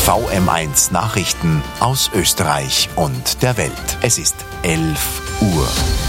VM1 Nachrichten aus Österreich und der Welt. Es ist 11 Uhr.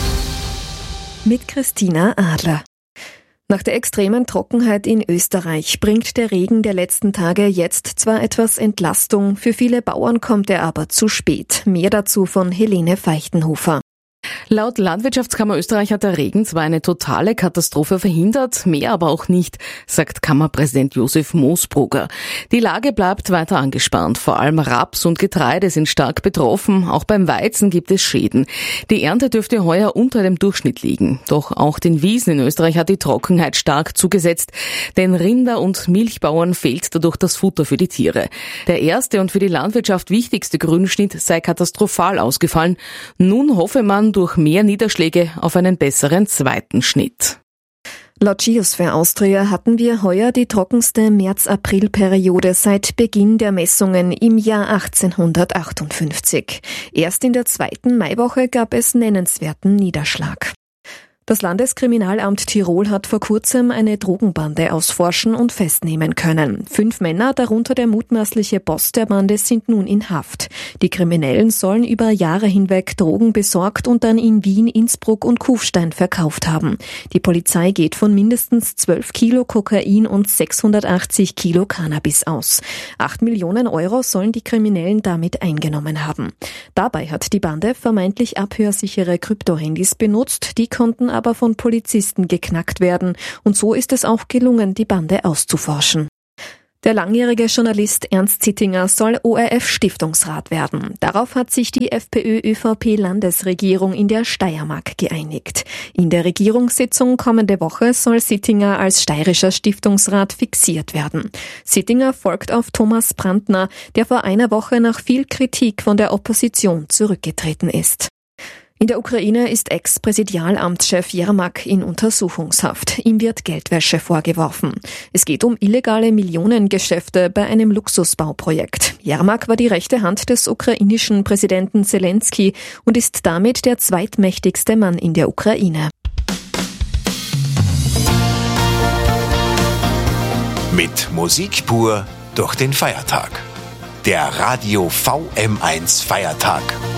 Mit Christina Adler. Nach der extremen Trockenheit in Österreich bringt der Regen der letzten Tage jetzt zwar etwas Entlastung, für viele Bauern kommt er aber zu spät. Mehr dazu von Helene Feichtenhofer. Laut Landwirtschaftskammer Österreich hat der Regen zwar eine totale Katastrophe verhindert, mehr aber auch nicht, sagt Kammerpräsident Josef Moosbrugger. Die Lage bleibt weiter angespannt. Vor allem Raps und Getreide sind stark betroffen. Auch beim Weizen gibt es Schäden. Die Ernte dürfte heuer unter dem Durchschnitt liegen. Doch auch den Wiesen in Österreich hat die Trockenheit stark zugesetzt. Den Rinder- und Milchbauern fehlt dadurch das Futter für die Tiere. Der erste und für die Landwirtschaft wichtigste Grünschnitt sei katastrophal ausgefallen. Nun hoffe man durch mehr Niederschläge auf einen besseren zweiten Schnitt. Laut Geosphere Austria hatten wir heuer die trockenste März-April-Periode seit Beginn der Messungen im Jahr 1858. Erst in der zweiten Maiwoche gab es nennenswerten Niederschlag. Das Landeskriminalamt Tirol hat vor kurzem eine Drogenbande ausforschen und festnehmen können. 5 Männer, darunter der mutmaßliche Boss der Bande, sind nun in Haft. Die Kriminellen sollen über Jahre hinweg Drogen besorgt und dann in Wien, Innsbruck und Kufstein verkauft haben. Die Polizei geht von mindestens 12 Kilo Kokain und 680 Kilo Cannabis aus. 8 Millionen Euro sollen die Kriminellen damit eingenommen haben. Dabei hat die Bande vermeintlich abhörsichere Kryptohandys benutzt, die konnten aber von Polizisten geknackt werden. Und so ist es auch gelungen, die Bande auszuforschen. Der langjährige Journalist Ernst Zittinger soll ORF-Stiftungsrat werden. Darauf hat sich die FPÖ-ÖVP-Landesregierung in der Steiermark geeinigt. In der Regierungssitzung kommende Woche soll Zittinger als steirischer Stiftungsrat fixiert werden. Zittinger folgt auf Thomas Brandner, der vor einer Woche nach viel Kritik von der Opposition zurückgetreten ist. In der Ukraine ist Ex-Präsidialamtschef Jermak in Untersuchungshaft. Ihm wird Geldwäsche vorgeworfen. Es geht um illegale Millionengeschäfte bei einem Luxusbauprojekt. Jermak war die rechte Hand des ukrainischen Präsidenten Zelensky und ist damit der zweitmächtigste Mann in der Ukraine. Mit Musik pur durch den Feiertag. Der Radio VM1 Feiertag.